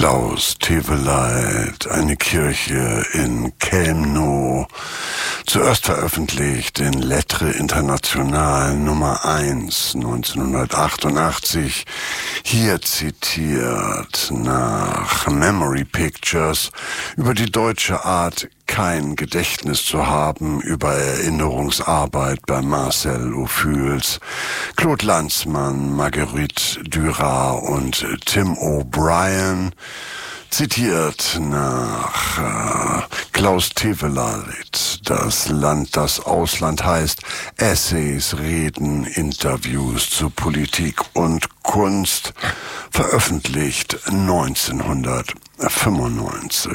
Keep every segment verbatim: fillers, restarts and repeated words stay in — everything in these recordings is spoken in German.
Klaus Teweleit, eine Kirche in Chełmno, zuerst veröffentlicht in Lettres Internationales Nummer eins neunzehnhundertachtundachtzig, hier zitiert nach Memory Pictures über die deutsche Art, kein Gedächtnis zu haben, über Erinnerungsarbeit bei Marcel Ophuls, Claude Lanzmann, Marguerite Duras und Tim O'Brien, zitiert nach äh, Klaus Teweleit, das Land, das Ausland heißt, Essays, Reden, Interviews zu Politik und Kunst, veröffentlicht neunzehnhundertfünfundneunzig.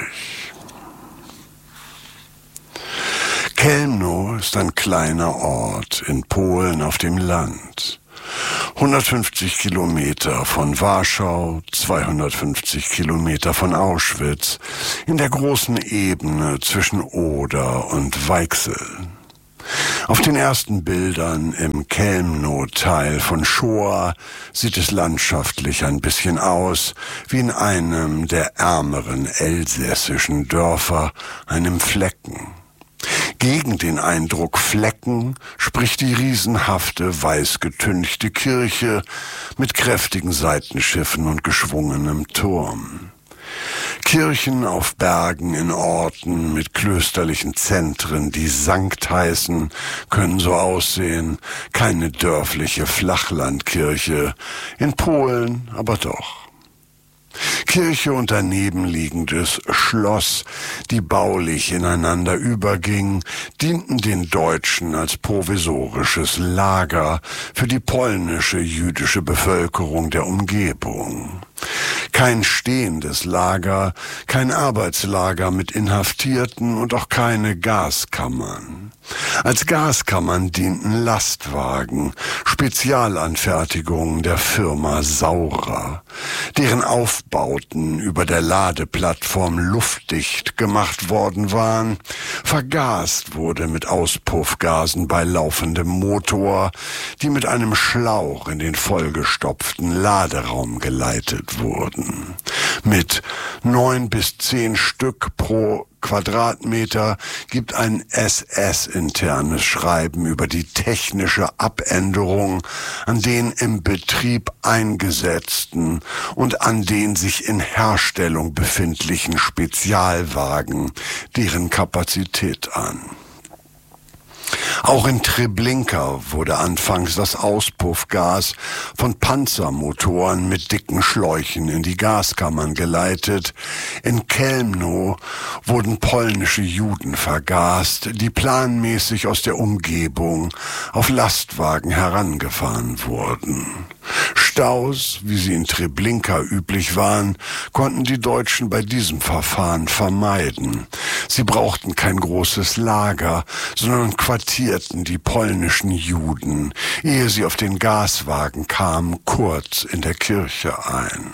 Chełmno ist ein kleiner Ort in Polen auf dem Land. hundertfünfzig Kilometer von Warschau, zweihundertfünfzig Kilometer von Auschwitz, in der großen Ebene zwischen Oder und Weichsel. Auf den ersten Bildern im Chełmno-Teil von Shoah sieht es landschaftlich ein bisschen aus wie in einem der ärmeren elsässischen Dörfer, einem Flecken. Gegen den Eindruck Flecken spricht die riesenhafte, weiß getünchte Kirche mit kräftigen Seitenschiffen und geschwungenem Turm. Kirchen auf Bergen in Orten mit klösterlichen Zentren, die Sankt heißen, können so aussehen, keine dörfliche Flachlandkirche, in Polen aber doch. Kirche und daneben liegendes Schloss, die baulich ineinander übergingen, dienten den Deutschen als provisorisches Lager für die polnische jüdische Bevölkerung der Umgebung. Kein stehendes Lager, kein Arbeitslager mit Inhaftierten und auch keine Gaskammern. Als Gaskammern dienten Lastwagen, Spezialanfertigungen der Firma Saurer, deren Aufbauten über der Ladeplattform luftdicht gemacht worden waren. Vergast wurde mit Auspuffgasen bei laufendem Motor, die mit einem Schlauch in den vollgestopften Laderaum geleitet wurden. Mit neun bis zehn Stück pro Quadratmeter gibt ein S S-internes Schreiben über die technische Abänderung an den im Betrieb eingesetzten und an den sich in Herstellung befindlichen Spezialwagen deren Kapazität an. Auch in Treblinka wurde anfangs das Auspuffgas von Panzermotoren mit dicken Schläuchen in die Gaskammern geleitet. In Chełmno wurden polnische Juden vergast, die planmäßig aus der Umgebung auf Lastwagen herangefahren wurden. Staus, wie sie in Treblinka üblich waren, konnten die Deutschen bei diesem Verfahren vermeiden. Sie brauchten kein großes Lager, sondern quartierten die polnischen Juden, ehe sie auf den Gaswagen kamen, kurz in der Kirche ein.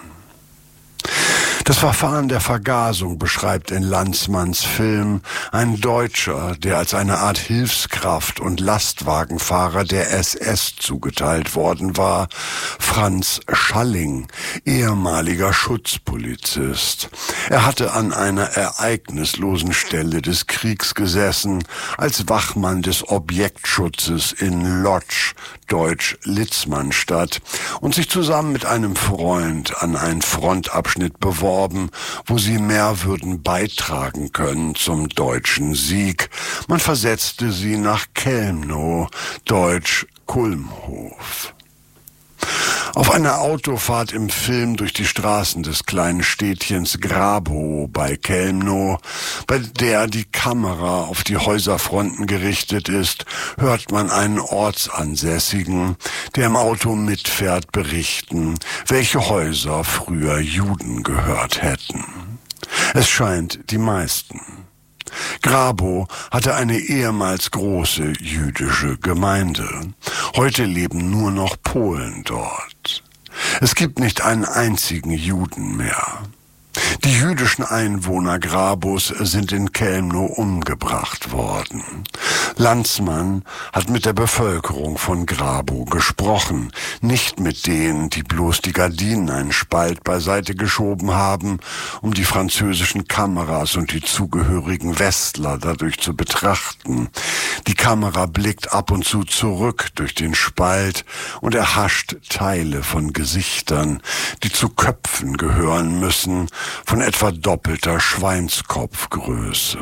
Das Verfahren der Vergasung beschreibt in Lanzmanns Film ein Deutscher, der als eine Art Hilfskraft und Lastwagenfahrer der S S zugeteilt worden war, Franz Schalling, ehemaliger Schutzpolizist. Er hatte an einer ereignislosen Stelle des Kriegs gesessen, als Wachmann des Objektschutzes in Lodz, deutsch Litzmannstadt, und sich zusammen mit einem Freund an einen Frontabschnitt beworben, wo sie mehr würden beitragen können zum deutschen Sieg. Man versetzte sie nach Chełmno, deutsch Kulmhof. Auf einer Autofahrt im Film durch die Straßen des kleinen Städtchens Grabow bei Chełmno, bei der die Kamera auf die Häuserfronten gerichtet ist, hört man einen Ortsansässigen, der im Auto mitfährt, berichten, welche Häuser früher Juden gehört hätten. Es scheint die meisten. Grabow hatte eine ehemals große jüdische Gemeinde. Heute leben nur noch Polen dort. Es gibt nicht einen einzigen Juden mehr. Die jüdischen Einwohner Grabows sind in Chełmno umgebracht worden. Landsmann hat mit der Bevölkerung von Grabow gesprochen, nicht mit denen, die bloß die Gardinen einen Spalt beiseite geschoben haben, um die französischen Kameras und die zugehörigen Westler dadurch zu betrachten. Die Kamera blickt ab und zu zurück durch den Spalt und erhascht Teile von Gesichtern, die zu Köpfen gehören müssen, von etwa doppelter Schweinskopfgröße.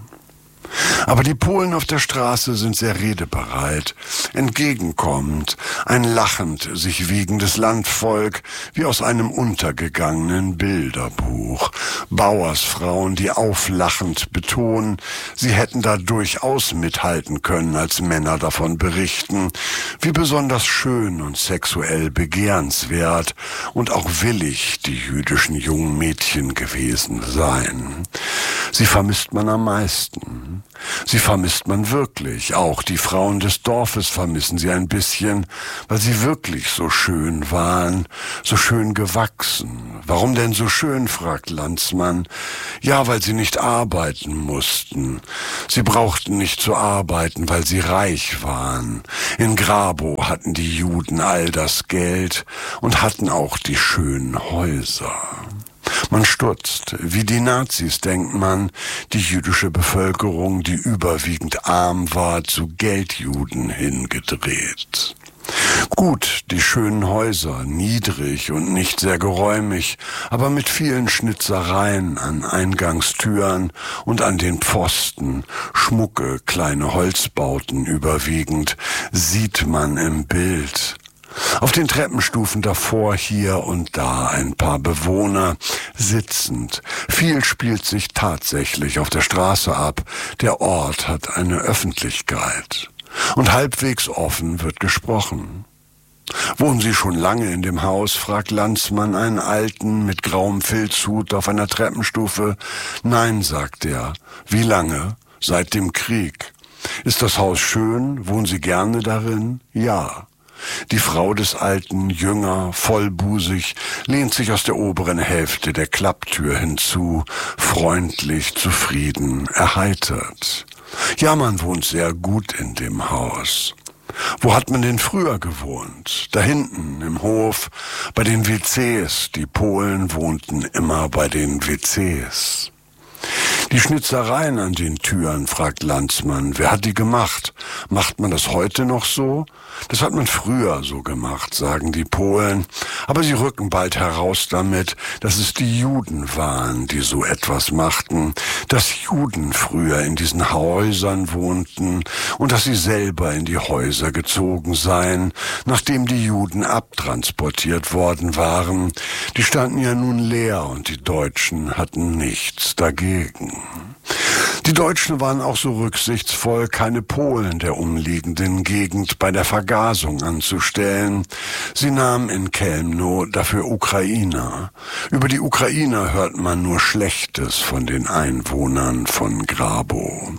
Aber die Polen auf der Straße sind sehr redebereit, entgegenkommend, ein lachend sich wiegendes Landvolk wie aus einem untergegangenen Bilderbuch. Bauersfrauen, die auflachend betonen, sie hätten da durchaus mithalten können, als Männer davon berichten, wie besonders schön und sexuell begehrenswert und auch willig die jüdischen jungen Mädchen gewesen seien. Sie vermisst man am meisten. Sie vermisst man wirklich. Auch die Frauen des Dorfes vermissen sie ein bisschen, weil sie wirklich so schön waren, so schön gewachsen. Warum denn so schön, fragt Landsmann. Ja, weil sie nicht arbeiten mussten. Sie brauchten nicht zu arbeiten, weil sie reich waren. In Grabow hatten die Juden all das Geld und hatten auch die schönen Häuser. Man stutzt. Wie die Nazis denkt man, die jüdische Bevölkerung, die überwiegend arm war, zu Geldjuden hingedreht. Gut, die schönen Häuser, niedrig und nicht sehr geräumig, aber mit vielen Schnitzereien an Eingangstüren und an den Pfosten, schmucke kleine Holzbauten überwiegend, sieht man im Bild. Auf den Treppenstufen davor hier und da ein paar Bewohner sitzend. Viel spielt sich tatsächlich auf der Straße ab. Der Ort hat eine Öffentlichkeit. Und halbwegs offen wird gesprochen. Wohnen Sie schon lange in dem Haus? Fragt Landsmann einen Alten mit grauem Filzhut auf einer Treppenstufe. Nein, sagt er. Wie lange? Seit dem Krieg. Ist das Haus schön? Wohnen Sie gerne darin? Ja. Die Frau des Alten, jünger, vollbusig, lehnt sich aus der oberen Hälfte der Klapptür hinzu, freundlich, zufrieden, erheitert. Ja, man wohnt sehr gut in dem Haus. Wo hat man denn früher gewohnt? Da hinten, im Hof, bei den W Cs. Die Polen wohnten immer bei den W Cs. Die Schnitzereien an den Türen, fragt Landsmann. Wer hat die gemacht? Macht man das heute noch so? Das hat man früher so gemacht, sagen die Polen. Aber sie rücken bald heraus damit, dass es die Juden waren, die so etwas machten, dass Juden früher in diesen Häusern wohnten und dass sie selber in die Häuser gezogen seien, nachdem die Juden abtransportiert worden waren. Die standen ja nun leer und die Deutschen hatten nichts dagegen. Die Deutschen waren auch so rücksichtsvoll, keine Polen der umliegenden Gegend bei der Vergasung anzustellen. Sie nahmen in Chełmno dafür Ukrainer. Über die Ukrainer hört man nur Schlechtes von den Einwohnern von Grabow.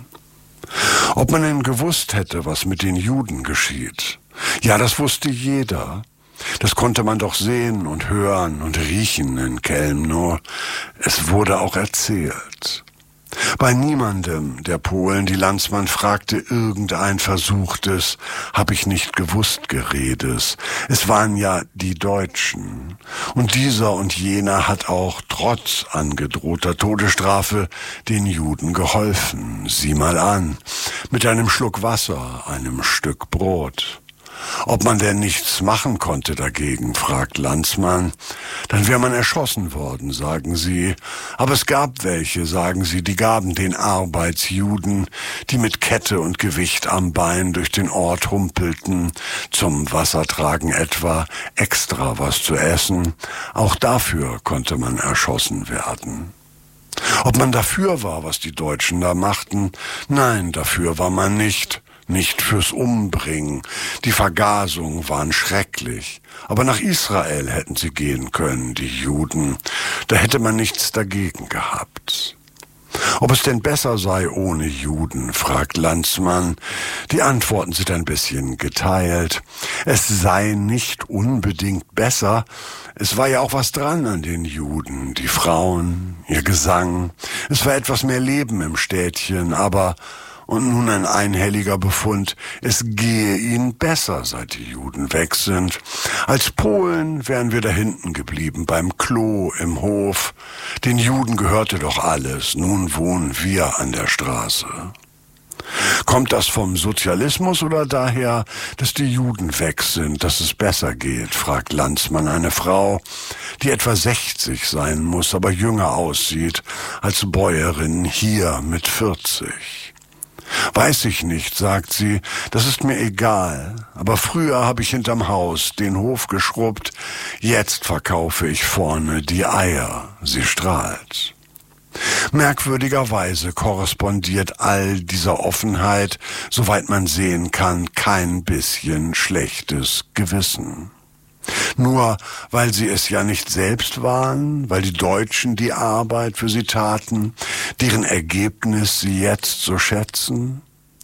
Ob man denn gewusst hätte, was mit den Juden geschieht? Ja, das wusste jeder. Das konnte man doch sehen und hören und riechen in Chełmno. Es wurde auch erzählt. Bei niemandem der Polen, die Landsmann fragte, irgendein versuchtes, hab ich nicht gewusst Geredes. Es waren ja die Deutschen. Und dieser und jener hat auch trotz angedrohter Todesstrafe den Juden geholfen. Sieh mal an, mit einem Schluck Wasser, einem Stück Brot. Ob man denn nichts machen konnte dagegen, fragt Landsmann. Dann wäre man erschossen worden, sagen sie. Aber es gab welche, sagen sie, die gaben den Arbeitsjuden, die mit Kette und Gewicht am Bein durch den Ort humpelten, zum Wassertragen etwa, extra was zu essen. Auch dafür konnte man erschossen werden. Ob man dafür war, was die Deutschen da machten? Nein, dafür war man nicht. Nicht fürs Umbringen. Die Vergasungen waren schrecklich. Aber nach Israel hätten sie gehen können, die Juden. Da hätte man nichts dagegen gehabt. Ob es denn besser sei ohne Juden, fragt Landsmann. Die Antworten sind ein bisschen geteilt. Es sei nicht unbedingt besser. Es war ja auch was dran an den Juden. Die Frauen, ihr Gesang. Es war etwas mehr Leben im Städtchen, aber Und nun ein einhelliger Befund, es gehe ihnen besser, seit die Juden weg sind. Als Polen wären wir da hinten geblieben, beim Klo im Hof. Den Juden gehörte doch alles, nun wohnen wir an der Straße. Kommt das vom Sozialismus oder daher, dass die Juden weg sind, dass es besser geht, fragt Landsmann eine Frau, die etwa sechzig sein muss, aber jünger aussieht als Bäuerin hier mit vierzig. Weiß ich nicht, sagt sie, das ist mir egal, aber früher habe ich hinterm Haus den Hof geschrubbt, jetzt verkaufe ich vorne die Eier, sie strahlt. Merkwürdigerweise korrespondiert all dieser Offenheit, soweit man sehen kann, kein bisschen schlechtes Gewissen. Nur weil sie es ja nicht selbst waren, weil die Deutschen die Arbeit für sie taten, deren Ergebnis sie jetzt so schätzen.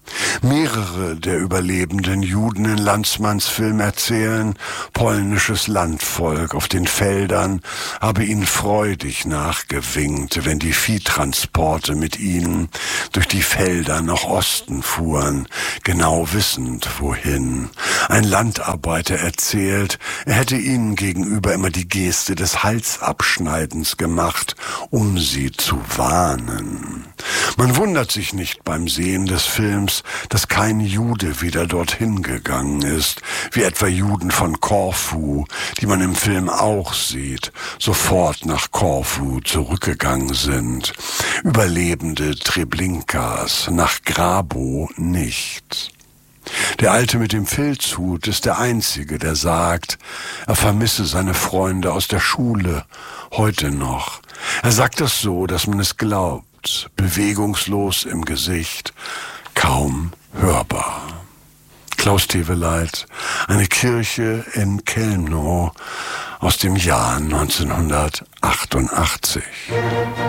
Mehrere der überlebenden Juden in Landsmanns Film erzählen, polnisches Landvolk auf den Feldern habe ihnen freudig nachgewinkt, wenn die Viehtransporte mit ihnen durch die Felder nach Osten fuhren, genau wissend wohin. Ein Landarbeiter erzählt, er hätte ihnen gegenüber immer die Geste des Halsabschneidens gemacht, um sie zu warnen. Man wundert sich nicht beim Sehen des Films, dass kein Jude wieder dorthin gegangen ist, wie etwa Juden von Korfu, die man im Film auch sieht, sofort nach Korfu zurückgegangen sind. Überlebende Treblinkas, nach Grabo nicht. Der Alte mit dem Filzhut ist der Einzige, der sagt, er vermisse seine Freunde aus der Schule, heute noch. Er sagt das so, dass man es glaubt, bewegungslos im Gesicht, kaum hörbar. Klaus Teweleit, eine Kirche in Chelmno aus dem Jahr neunzehnhundertachtundachtzig.